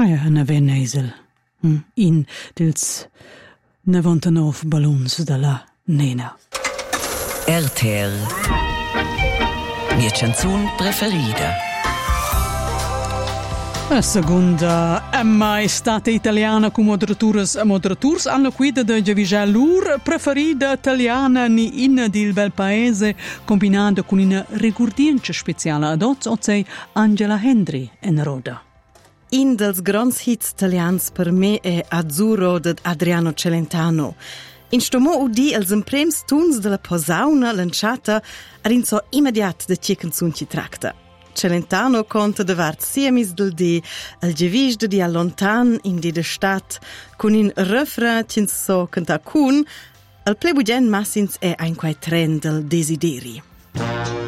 una Venesel. In dels 99 ballons della Nena. RTR Mia canzun preferida. La seconda estate italiana con moderaturs alla guida di Giavigia Lur, preferida italiana ni in del bel paese, combinata con una rigurdienza speciale ad oggi, Angela Hendry in Roda. In dels grands hits italians per me è Azzurro di Adriano Celentano. In stomo udi els emprems tuns della posauna lanciata rinso immediat de tie canzun ci tracta. Celentano conta de vart siemis del di al gevis di allontan in di de stat con in refrain cin so canta cun al plebugen massins è ein quai tren del desideri.